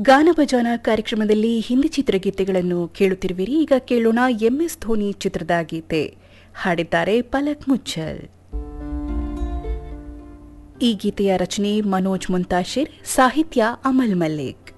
ಗಾನಭಜಾನ ಕಾರ್ಯಕ್ರಮದಲ್ಲಿ ಹಿಂದಿ ಚಿತ್ರಗೀತೆಗಳನ್ನು ಕೇಳುತ್ತಿರುವಿರಿ. ಈಗ ಕೇಳೋಣ ಎಂಎಸ್ ಧೋನಿ ಚಿತ್ರದ ಗೀತೆ. ಹಾಡಿದ್ದಾರೆ ಪಲಕ್ ಮುಚ್ಚಲ್. ಈ ಗೀತೆಯ ರಚನೆ ಮನೋಜ್ ಮುಂತಾಶಿರ್, ಸಾಹಿತ್ಯ ಅಮಲ್ ಮಲ್ಲಿಕ್.